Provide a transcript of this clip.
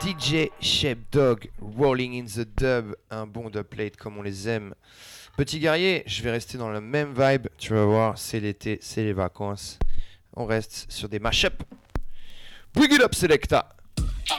DJ Shape Dog, Rolling in the Dub, un bon dubplate comme on les aime. Petit guerrier, je vais rester dans la même vibe, tu vas voir, c'est l'été, c'est les vacances. On reste sur des mashups. Bring it up, Selecta!